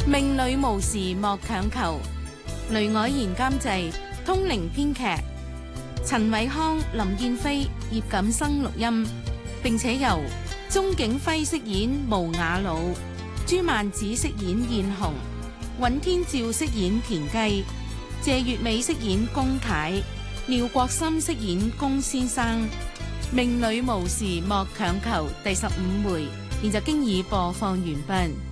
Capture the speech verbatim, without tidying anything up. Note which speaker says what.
Speaker 1: 命裡無時莫強求。雷凱賢監製，通靈編劇，陳偉康、林建飛、葉錦生錄音，並且由鍾景輝飾演無雅老，朱曼子飾演燕紅，尹天照飾演田雞，謝月美飾演龔太，廖國森飾演龔先生。命裡無時莫強求第十五回現就經已播放完畢。